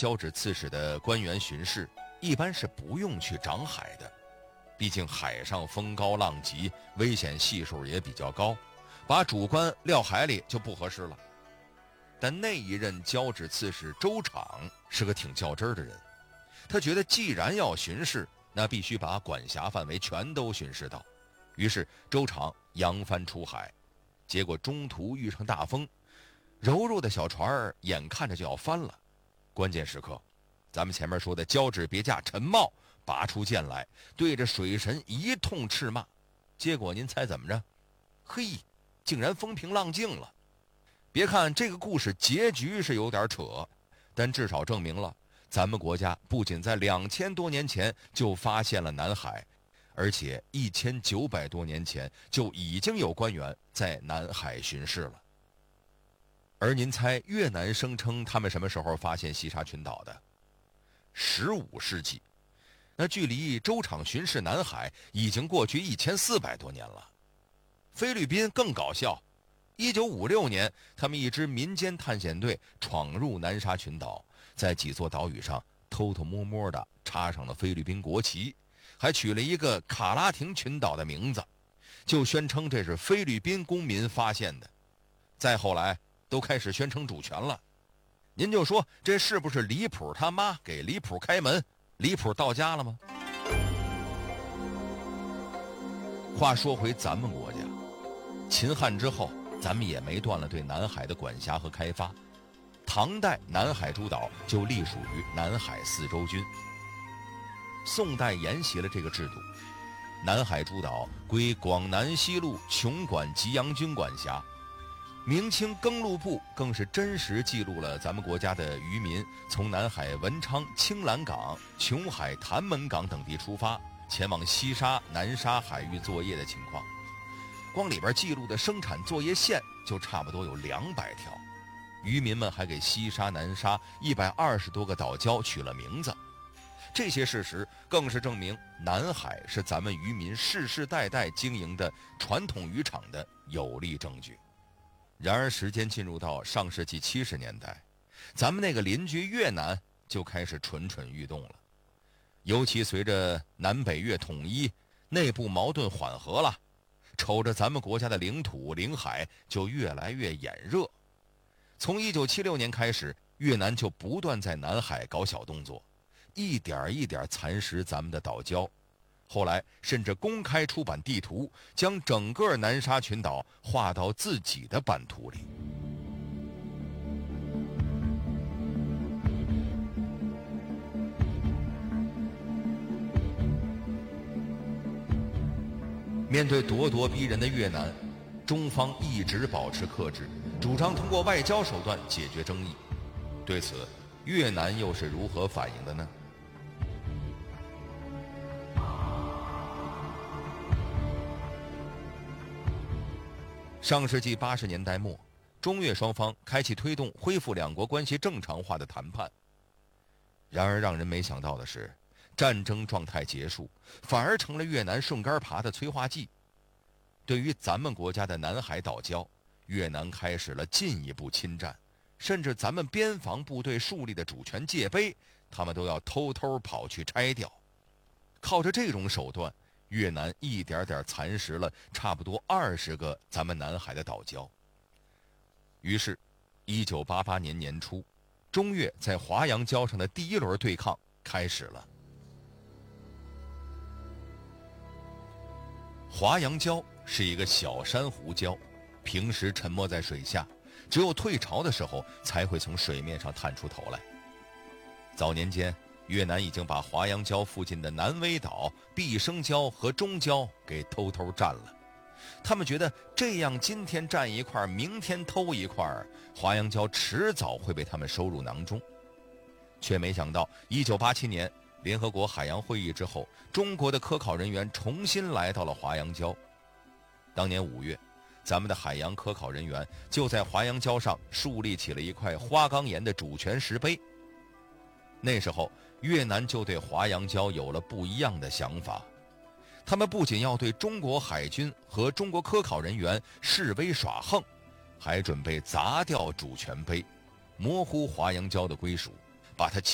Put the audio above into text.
交趾刺史的官员巡视一般是不用去掌海的，毕竟海上风高浪急，危险系数也比较高，把主官撂海里就不合适了。但那一任交趾刺史周昶是个挺较真的人，他觉得既然要巡视，那必须把管辖范围全都巡视到。于是周昶扬帆出海，结果中途遇上大风，柔弱的小船儿眼看着就要翻了。关键时刻，咱们前面说的交趾别驾陈茂拔出剑来，对着水神一通斥骂。结果您猜怎么着？嘿，竟然风平浪静了。别看这个故事结局是有点扯，但至少证明了咱们国家不仅在2000多年前就发现了南海，而且1900多年前就已经有官员在南海巡视了。而您猜越南声称他们什么时候发现西沙群岛的？15世纪。那距离周昶巡视南海已经过去1400多年了。菲律宾更搞笑，1956年他们一支民间探险队闯入南沙群岛，在几座岛屿上偷偷摸摸地插上了菲律宾国旗，还取了一个卡拉廷群岛的名字，就宣称这是菲律宾公民发现的。再后来都开始宣称主权了。您就说这是不是离谱他妈给离谱开门，离谱到家了吗？话说回咱们国家，秦汉之后咱们也没断了对南海的管辖和开发。唐代南海诸岛就隶属于南海四州郡。宋代沿袭了这个制度，南海诸岛归广南西路琼管吉阳军管辖。明清更录部更是真实记录了咱们国家的渔民从南海文昌、青兰港、琼海潭门港等地出发，前往西沙、南沙海域作业的情况。光里边记录的生产作业线就差不多有200条。渔民们还给西沙、南沙120多个岛礁取了名字。这些事实更是证明南海是咱们渔民世世代代经营的传统渔场的有力证据。然而时间进入到上世纪70年代，咱们那个邻居越南就开始蠢蠢欲动了。尤其随着南北越统一，内部矛盾缓和了，瞅着咱们国家的领土领海就越来越炎热。从1976年开始，越南就不断在南海搞小动作，一点一点蚕食咱们的岛礁。后来甚至公开出版地图，将整个南沙群岛划到自己的版图里。面对咄咄逼人的越南，中方一直保持克制，主张通过外交手段解决争议。对此，越南又是如何反应的呢？上世纪80年代末，中越双方开启推动恢复两国关系正常化的谈判。然而让人没想到的是，战争状态结束，反而成了越南顺杆爬的催化剂。对于咱们国家的南海岛礁，越南开始了进一步侵占，甚至咱们边防部队树立的主权界碑，他们都要偷偷跑去拆掉。靠着这种手段，越南一点点蚕食了差不多20个咱们南海的岛礁。于是1988年年初，中越在华阳礁上的第一轮对抗开始了。华阳礁是一个小珊瑚礁，平时沉没在水下，只有退潮的时候才会从水面上探出头来。早年间，越南已经把华阳礁附近的南威岛、毕生礁和中礁给偷偷占了。他们觉得这样今天占一块，明天偷一块，华阳礁迟早会被他们收入囊中。却没想到1987年联合国海洋会议之后，中国的科考人员重新来到了华阳礁。当年5月，咱们的海洋科考人员就在华阳礁上树立起了一块花岗岩的主权石碑。那时候，越南就对华阳礁有了不一样的想法。他们不仅要对中国海军和中国科考人员示威耍横，还准备砸掉主权碑，模糊华阳礁的归属，把它